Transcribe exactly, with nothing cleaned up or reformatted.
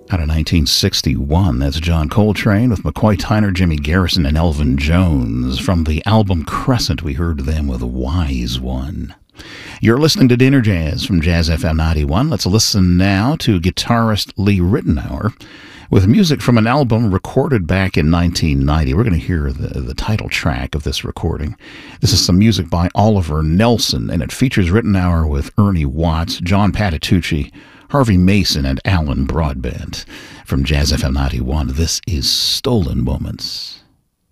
Out of nineteen sixty-one, that's John Coltrane with McCoy Tyner, Jimmy Garrison, and Elvin Jones. From the album Crescent, we heard them with Wise One. You're listening to Dinner Jazz from Jazz F M ninety-one. Let's listen now to guitarist Lee Ritenour with music from an album recorded back in nineteen ninety. We're going to hear the, the title track of this recording. This is some music by Oliver Nelson, and it features Ritenour with Ernie Watts, John Patitucci, Harvey Mason, and Alan Broadbent. From Jazz F M ninety-one, this is Stolen Moments.